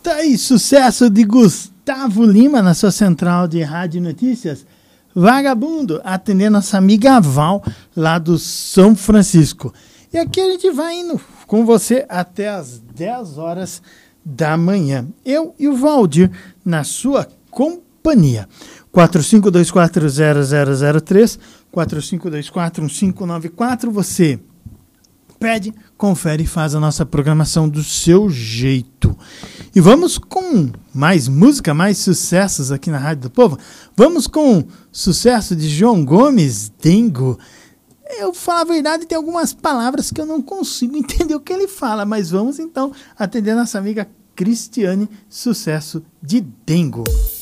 Tá aí, sucesso de Gustavo Lima na sua central de rádio notícias. Vagabundo, atendendo nossa amiga Val, lá do São Francisco. E aqui a gente vai indo com você até as 10 horas da manhã. Eu e o Valdir na sua companhia. 45240003, 45241594, você pede, confere e faz a nossa programação do seu jeito. E vamos com mais música, mais sucessos aqui na Rádio do Povo. Vamos com sucesso de João Gomes, Dengo. Eu falo a verdade, tem algumas palavras que eu não consigo entender o que ele fala, mas vamos então atender nossa amiga Cristiane, sucesso de Dengo.